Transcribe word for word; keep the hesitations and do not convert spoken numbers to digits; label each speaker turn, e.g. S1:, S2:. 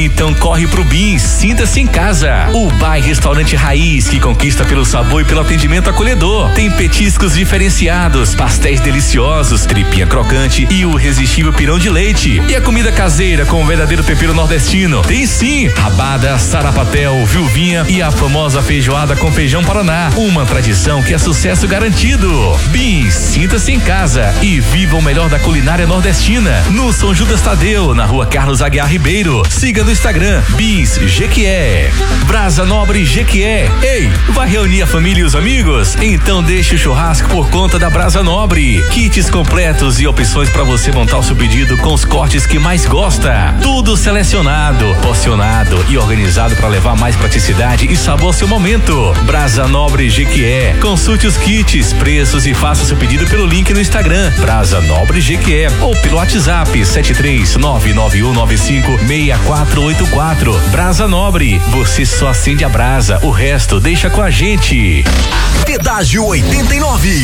S1: Então corre pro Bins, sinta-se em casa. O Bar e Restaurante Raiz, que conquista pelo sabor e pelo atendimento acolhedor. Tem petiscos diferenciados, pastéis deliciosos, tripinha crocante e o irresistível pirão de leite. E a comida caseira com o verdadeiro tempero nordestino. Tem sim, rabada, sarapatel, viuvinha e a famosa feijoada com feijão paraná. Uma tradição que é sucesso garantido. Bins, sinta-se em casa e viva o melhor da culinária nordestina. No São Judas Tadeu, na rua Carlos Aguiar Ribeiro. Siga no Instagram, Bins Jequié. Brasa Nobre Jequié. Ei, vai reunir a família e os amigos? Então deixe o churrasco por conta da Brasa Nobre. Kits completos e opções para você montar o seu pedido com os cortes que mais gosta. Tudo selecionado, porcionado e organizado para levar mais praticidade e sabor ao seu momento. Brasa Nobre Jequié. Consulte os kits, preços e faça seu pedido pelo link no Instagram, Brasa Nobre Jequié, ou pelo WhatsApp sete três nove nove um nove cinco seis quatro oito quatro. Brasa Nobre, você só acende a brasa, o resto deixa com a gente.
S2: Pedágio oitenta e nove.